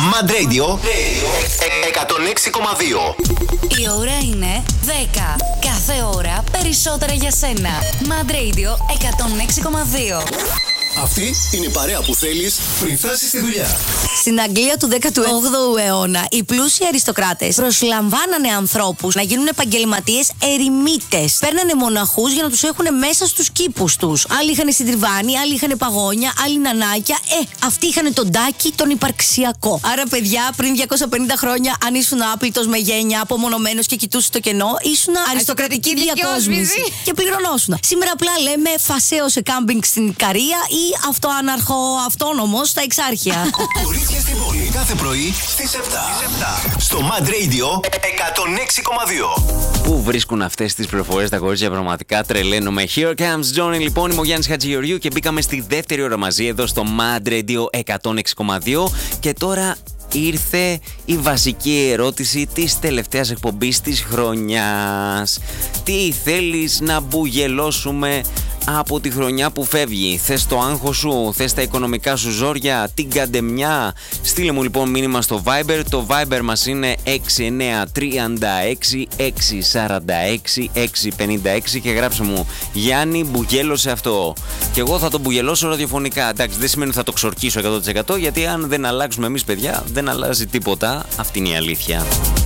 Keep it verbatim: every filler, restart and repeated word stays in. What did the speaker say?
Mad Radio εκατόν έξι κόμμα δύο. Η ώρα είναι δέκα. Κάθε ώρα περισσότερα για σένα. Mad Radio εκατόν έξι κόμμα δύο. Αυτή είναι η παρέα που θέλεις πριν φτάσεις στη δουλειά. Στην Αγγλία του δέκατου όγδοου αιώνα, οι πλούσιοι αριστοκράτες προσλαμβάνανε ανθρώπους να γίνουν επαγγελματίες ερημίτες. Παίρνανε μοναχούς για να τους έχουν μέσα στους κήπους τους. Άλλοι είχαν συντριβάνι, άλλοι είχαν παγόνια, άλλοι νανάκια. Ε, αυτοί είχαν τον τάκι, τον υπαρξιακό. Άρα, παιδιά, πριν διακόσια πενήντα χρόνια, αν ήσουν άπλητος με γένεια, απομονωμένος και κοιτούσες το κενό, ήσουν αριστοκρατική διακόσμηση. Και πληρωνόσουν. Σήμερα απλά λέμε φασαίο σε κάμπινγκ στην Ικαρία ή αυτοάναρχο αυτόνομο στα Εξάρχεια. Κορίτσια στην πόλη κάθε πρωί στις επτά. Στο Mad Radio εκατόν έξι κόμμα δύο. Πού βρίσκουν αυτές τις πληροφορίες τα κορίτσια, πραγματικά τρελαίνομαι. Here comes Johnny, λοιπόν, είμαι ο Γιάννης Χατζηγεωργίου και μπήκαμε στη δεύτερη ώρα μαζί εδώ στο Mad Radio εκατόν έξι κόμμα δύο. Και τώρα ήρθε η βασική ερώτηση της τελευταίας εκπομπής της χρονιάς. Τι θέλεις να μπουγελώσουμε από τη χρονιά που φεύγει? Θες το άγχος σου, θες τα οικονομικά σου ζόρια, την καντεμιά? Στείλε μου λοιπόν μήνυμα στο Viber. Το Viber μας είναι έξι εννιά τρία έξι έξι τέσσερα έξι έξι πέντε έξι και γράψε μου: Γιάννη, μπουγέλωσε αυτό. Και εγώ θα το μπουγελώσω ραδιοφωνικά. Εντάξει, δεν σημαίνει ότι θα το ξορκίσω εκατό τοις εκατό, γιατί αν δεν αλλάξουμε εμείς, παιδιά, δεν αλλάζει τίποτα. Αυτή είναι η αλήθεια.